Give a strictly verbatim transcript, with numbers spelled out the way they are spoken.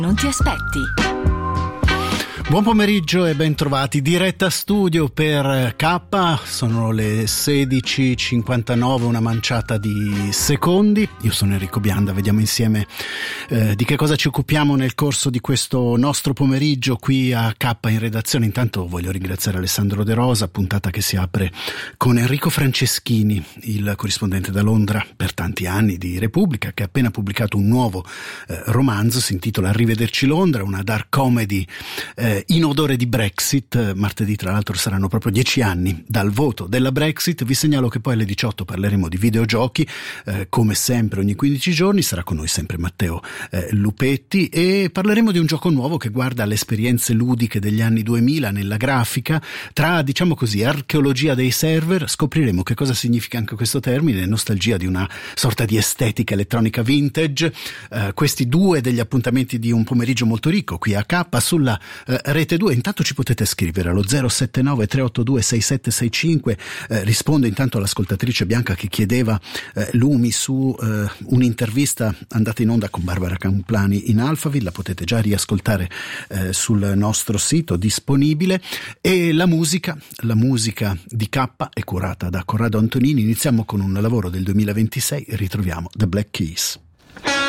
Non ti aspetti. Buon pomeriggio e ben trovati. Diretta studio per K, sono le sedici e cinquantanove, una manciata di secondi. Io sono Enrico Bianda, vediamo insieme eh, di che cosa ci occupiamo nel corso di questo nostro pomeriggio qui a K in redazione. Intanto voglio ringraziare Alessandro De Rosa, puntata che si apre con Enrico Franceschini, il corrispondente da Londra per tanti anni di Repubblica, che ha appena pubblicato un nuovo eh, romanzo, si intitola Arrivederci Londra, una dark comedy eh, in odore di Brexit. Martedì tra l'altro saranno proprio dieci anni dal voto della Brexit. Vi segnalo che poi alle diciotto parleremo di videogiochi, eh, come sempre ogni quindici giorni. Sarà con noi sempre Matteo eh, Lupetti e parleremo di un gioco nuovo che guarda alle esperienze ludiche degli anni duemila nella grafica. Tra, diciamo così, archeologia dei server, scopriremo che cosa significa anche questo termine, nostalgia di una sorta di estetica elettronica vintage. Eh, questi due degli appuntamenti di un pomeriggio molto ricco qui a K sulla eh, Rete due. Intanto ci potete scrivere allo zero sette nove tre otto due sei sette sei cinque. Eh, rispondo intanto all'ascoltatrice Bianca che chiedeva eh, lumi su eh, un'intervista andata in onda con Barbara Camplani in Alphaville. La potete già riascoltare eh, sul nostro sito disponibile. E la musica, la musica di K è curata da Corrado Antonini. Iniziamo con un lavoro del duemilaventisei e ritroviamo The Black Keys.